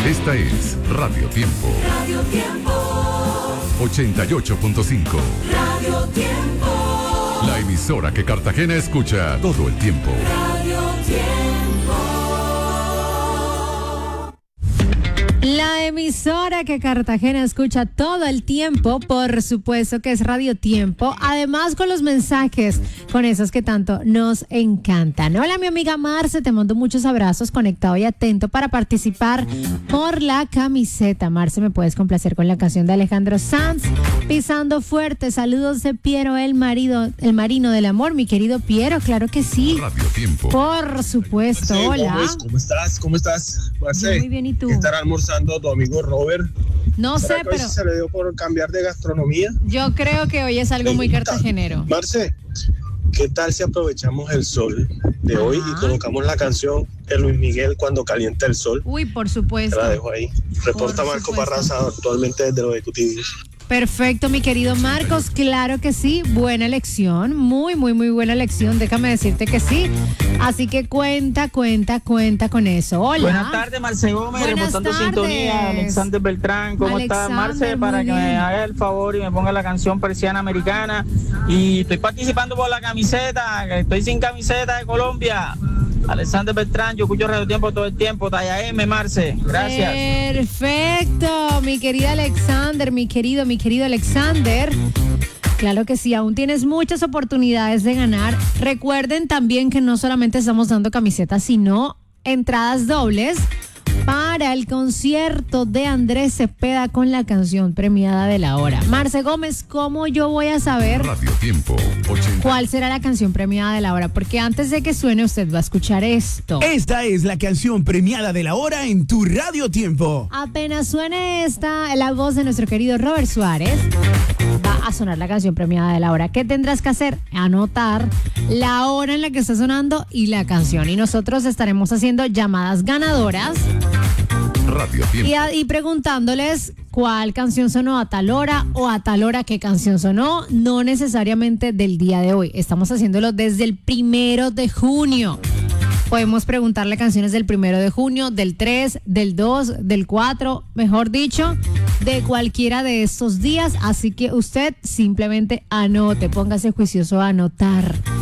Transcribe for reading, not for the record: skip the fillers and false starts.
Esta es Radio Tiempo. Radio Tiempo. 88.5. Radio Tiempo. La emisora que Cartagena escucha todo el tiempo. Radio Tiempo. La emisora que Cartagena escucha todo el tiempo, por supuesto que es Radio Tiempo, además con los mensajes, con esos que tanto nos encantan. Hola, mi amiga Marce, te mando muchos abrazos, conectado y atento para participar por la camiseta. Marce, ¿me puedes complacer con la canción de Alejandro Sanz? Pisando fuerte, saludos de Piero, el marino del amor, mi querido Piero, claro que sí. Radio Tiempo. Por supuesto, Marce, hola. ¿Cómo estás? Marce, Muy bien, ¿y tú? ¿Estará almorzando tu amigo Robert? No sé, ¿Será que hoy pero se le dio por cambiar de gastronomía? yo creo que hoy es algo muy cartagenero. Marce, ¿qué tal si aprovechamos el sol de hoy y colocamos la canción de Luis Miguel, Cuando calienta el sol? Uy, por Te supuesto. la dejo ahí. Reporta Por Marco supuesto. Barraza, actualmente desde los ejecutivos. Perfecto, mi querido Marcos, claro que sí, buena elección, muy buena elección, déjame decirte que sí, así que cuenta con eso. Hola. Buenas tardes, Marce Gómez, Buenas reportando tardes. sintonía. Alexander Beltrán, ¿cómo estás, Alexander, Marce? Para muy que bien. me haga el favor y me ponga la canción Persiana Americana. Y estoy participando por la camiseta, que estoy sin camiseta de Colombia. Alexander Beltrán, yo escucho Radio Tiempo todo el tiempo, talla M, Marce. Gracias. Perfecto, mi querido Alexander, mi querido Alexander. Claro que sí, aún tienes muchas oportunidades de ganar. Recuerden también que no solamente estamos dando camisetas, sino entradas dobles para el concierto de Andrés Cepeda con la canción premiada de la hora. Marce Gómez, ¿cómo yo voy a saber Radio Tiempo. 80. cuál será la canción premiada de la hora? Porque antes de que suene, usted va a escuchar esto. Esta es la canción premiada de la hora en tu Radio Tiempo. Apenas suene la voz de nuestro querido Robert Suárez, va a sonar la canción premiada de la hora. ¿Qué tendrás que hacer? Anotar la hora en la que está sonando y la canción. Y nosotros estaremos haciendo llamadas ganadoras Radio Tiempo. y preguntándoles cuál canción sonó a tal hora o a tal hora qué canción sonó, no necesariamente del día de hoy. Estamos haciéndolo desde el 1 de junio. Podemos preguntarle canciones del 1 de junio, del 3, del 2, del 4, mejor dicho, de cualquiera de estos días. Así que usted simplemente anote, póngase juicioso a anotar.